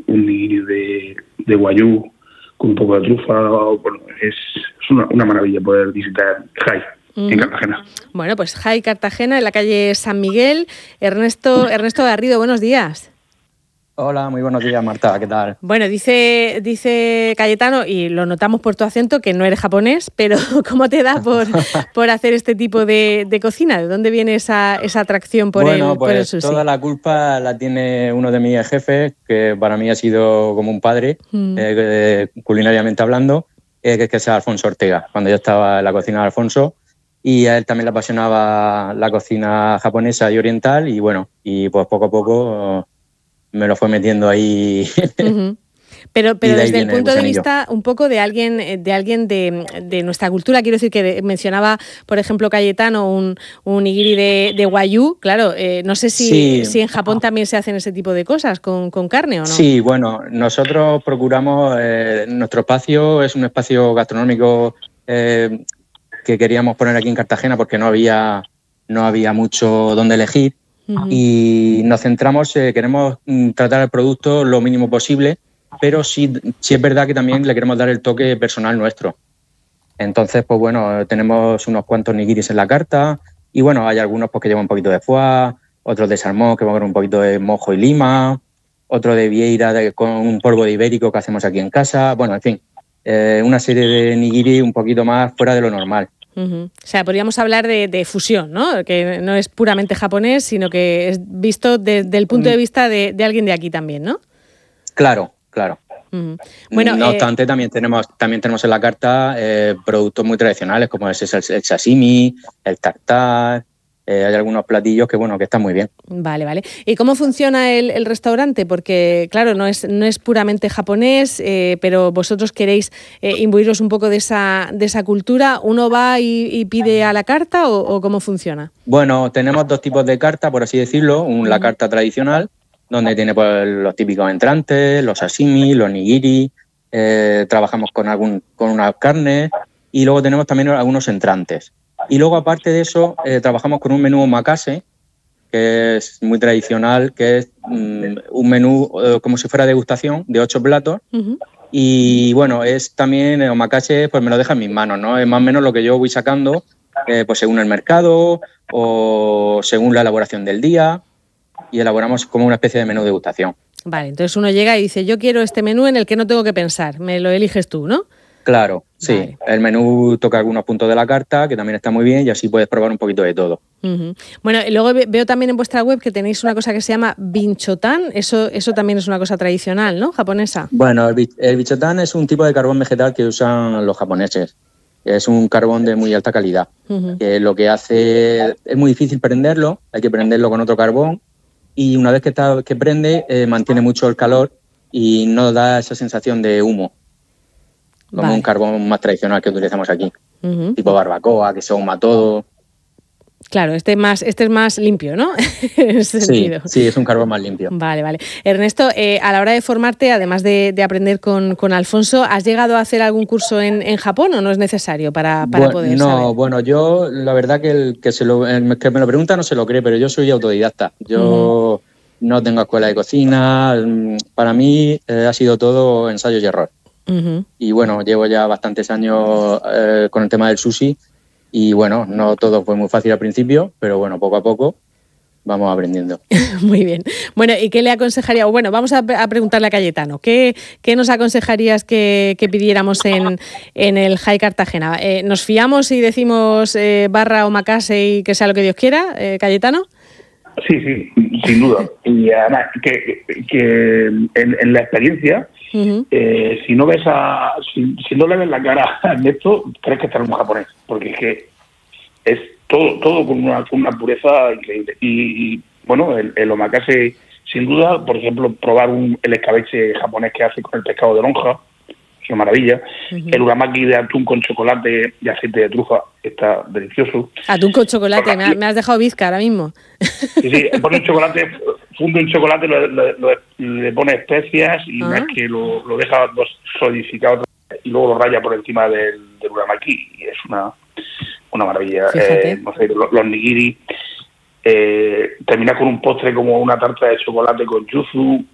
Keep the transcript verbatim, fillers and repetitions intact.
un nigiri de, de guayú con un poco de trufa. Bueno, es, es una, una maravilla poder visitar Jai. Uh-huh. En Cartagena. Bueno, pues Jai Cartagena, en la calle San Miguel. Ernesto, Ernesto Garrido, buenos días. Hola, muy buenos días, Marta, ¿qué tal? Bueno, dice, dice Cayetano, y lo notamos por tu acento, que no eres japonés, pero ¿cómo te da por, por hacer este tipo de, de cocina? ¿De dónde viene esa, esa atracción por, bueno, el, pues por el sushi? Toda la culpa la tiene uno de mis jefes, que para mí ha sido como un padre, mm. eh, culinariamente hablando, eh, que, que es Alfonso Ortega, cuando yo estaba en la cocina de Alfonso, y a él también le apasionaba la cocina japonesa y oriental, y bueno, y pues poco a poco me lo fue metiendo ahí. Uh-huh. Pero, pero desde el punto de vista un poco de alguien de alguien de, de nuestra cultura, quiero decir que de, mencionaba, por ejemplo, Cayetano, un, un nigiri de, de guayú, claro, eh, no sé si, sí. si en Japón también se hacen ese tipo de cosas con, con carne o no. Sí, bueno, nosotros procuramos, eh, nuestro espacio es un espacio gastronómico eh, que queríamos poner aquí en Cartagena porque no había, no había mucho donde elegir. Uh-huh. Y nos centramos, eh, queremos tratar el producto lo mínimo posible, pero sí, sí es verdad que también le queremos dar el toque personal nuestro. Entonces, pues bueno, tenemos unos cuantos nigiris en la carta y bueno, hay algunos pues, que llevan un poquito de foie, otros de salmón que van con un poquito de mojo y lima, otro de vieira de, con un polvo de ibérico que hacemos aquí en casa. Bueno, en fin, eh, una serie de nigiri un poquito más fuera de lo normal. Uh-huh. O sea, podríamos hablar de, de fusión, ¿no? Que no es puramente japonés, sino que es visto desde el punto de vista de, de alguien de aquí también, ¿no? Claro, claro. Uh-huh. Bueno, no eh... obstante, también tenemos, también tenemos en la carta eh, productos muy tradicionales como es el, el sashimi, el tartar. Eh, hay algunos platillos que, bueno, que están muy bien. Vale, vale. ¿Y cómo funciona el, el restaurante? Porque, claro, no es, no es puramente japonés, eh, pero vosotros queréis eh, imbuiros un poco de esa, de esa cultura. ¿Uno va y, y pide a la carta o, o cómo funciona? Bueno, tenemos dos tipos de carta, por así decirlo. Un, la carta tradicional, donde tiene pues, los típicos entrantes, los sashimi, los nigiri. Eh, trabajamos con, algún, con unas carnes y luego tenemos también algunos entrantes. Y luego, aparte de eso, eh, trabajamos con un menú omakase, que es muy tradicional, que es um, un menú eh, como si fuera degustación de ocho platos. Uh-huh. Y bueno, es también el omakase, pues me lo deja en mis manos, ¿no? Es más o menos lo que yo voy sacando, eh, pues según el mercado o según la elaboración del día, y elaboramos como una especie de menú degustación. Vale, entonces uno llega y dice, yo quiero este menú en el que no tengo que pensar, me lo eliges tú, ¿no? Claro, sí. Vale. El menú toca algunos puntos de la carta, que también está muy bien, y así puedes probar un poquito de todo. Uh-huh. Bueno, y luego veo también en vuestra web que tenéis una cosa que se llama binchotan. Eso, eso también es una cosa tradicional, ¿no? Japonesa. Bueno, el, el binchotan es un tipo de carbón vegetal que usan los japoneses. Es un carbón de muy alta calidad. Uh-huh. Que lo que hace es muy difícil prenderlo, hay que prenderlo con otro carbón, y una vez que, está, que prende, eh, mantiene mucho el calor y no da esa sensación de humo. Como vale. Un carbón más tradicional que utilizamos aquí, uh-huh. tipo barbacoa, que se ahuma todo. Claro, este, más, este es más limpio, ¿no? En ese sí, sentido. sí, es un carbón más limpio. Vale, vale. Ernesto, eh, a la hora de formarte, además de, de aprender con, con Alfonso, ¿has llegado a hacer algún curso en, en Japón o no es necesario para, para bueno, poder no, saber? No, bueno, yo la verdad que el que, se lo, el que me lo pregunta no se lo cree, pero yo soy autodidacta. Yo uh-huh. no tengo escuela de cocina. Para mí eh, ha sido todo ensayo y error. Uh-huh. Y bueno, llevo ya bastantes años eh, con el tema del sushi y bueno, no todo fue muy fácil al principio, pero bueno, poco a poco vamos aprendiendo. Muy bien. Bueno, ¿y qué le aconsejaría? Bueno, vamos a, a preguntarle a Cayetano. ¿Qué, qué nos aconsejarías que, que pidiéramos en, en el Jai Cartagena? Eh, ¿Nos fiamos y decimos eh, barra omakase y que sea lo que Dios quiera, eh, Cayetano? Sí, sí, sin duda. Y además, que, que en, en la experiencia, uh-huh. eh, si no ves a, si, si no le ves la cara a Ernesto, crees que está en un japonés, porque es que es todo todo con una, con una pureza increíble. Y, y bueno, el, el omakase, sin duda, por ejemplo, probar un, el escabeche japonés que hace con el pescado de lonja, es una maravilla. Uh-huh. El uramaki de atún con chocolate y aceite de trufa está delicioso. Atún con chocolate, me, ha, me has dejado bizca ahora mismo. Sí, sí, pone un chocolate, funde un chocolate, lo, lo, lo, le pone especias y uh-huh. es que lo, lo deja solidificado y luego lo raya por encima del, del uramaki y es una, una maravilla. Eh, no sé, los, los nigiri, eh, termina con un postre como una tarta de chocolate con yuzu,